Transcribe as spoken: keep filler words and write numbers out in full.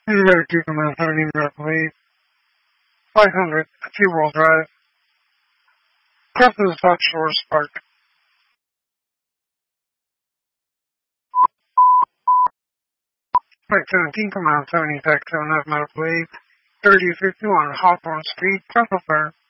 Inverted two command thirty roughly five hundred T-World Drive. Craft to the South Shores Park. Flight seventeen command seventy taxi on F Medical Wave thirty fifty-one Hawthorne Street, Temple Fair.